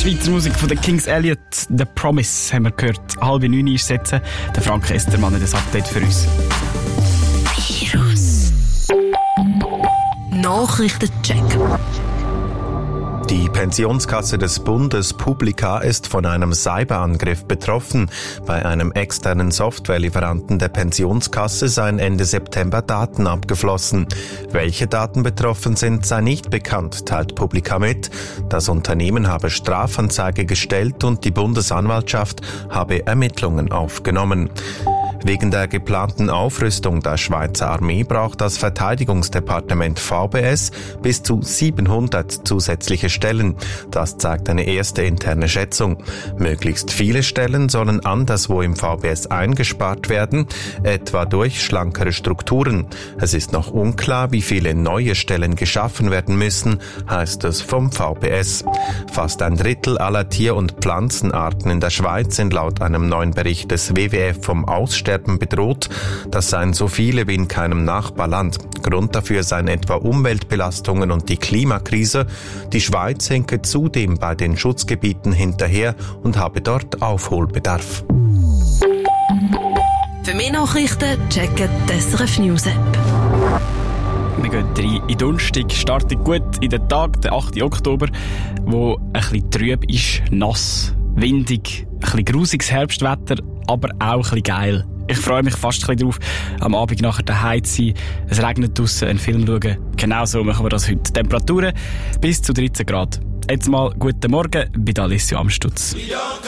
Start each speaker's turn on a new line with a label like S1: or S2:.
S1: Schweizer Musik von den Kings Elliot, «The Promise» haben wir gehört. 8:30 ist jetzt. Der Frank Estermann hat das Update für uns.
S2: Virus Nachrichtencheck.
S3: Die Pensionskasse des Bundes Publica ist von einem Cyberangriff betroffen. Bei einem externen Softwarelieferanten der Pensionskasse seien Ende September Daten abgeflossen. Welche Daten betroffen sind, sei nicht bekannt, teilt Publica mit. Das Unternehmen habe Strafanzeige gestellt und die Bundesanwaltschaft habe Ermittlungen aufgenommen. Wegen der geplanten Aufrüstung der Schweizer Armee braucht das Verteidigungsdepartement VBS bis zu 700 zusätzliche Stellen. Das zeigt eine erste interne Schätzung. Möglichst viele Stellen sollen anderswo im VBS eingespart werden, etwa durch schlankere Strukturen. Es ist noch unklar, wie viele neue Stellen geschaffen werden müssen, heißt es vom VBS. Fast ein Drittel aller Tier- und Pflanzenarten in der Schweiz sind laut einem neuen Bericht des WWF vom Aussterben bedroht. Das seien so viele wie in keinem Nachbarland. Grund dafür seien etwa Umweltbelastungen und die Klimakrise. Die Schweiz hinke zudem bei den Schutzgebieten hinterher und habe dort Aufholbedarf.
S2: Für mehr Nachrichten checken die SRF News App.
S1: Wir gehen rein in Donnerstag, startet gut in den Tag, den 8. Oktober, wo ein bisschen trüb ist, nass, windig, ein bisschen grusiges Herbstwetter, aber auch ein bisschen geil. Ich freue mich fast ein bisschen drauf, am Abend nachher daheim zu sein. Es regnet draussen, einen Film schauen. Genauso machen wir das heute. Temperaturen bis zu 13 Grad. Jetzt mal guten Morgen bei Alessio Amstutz.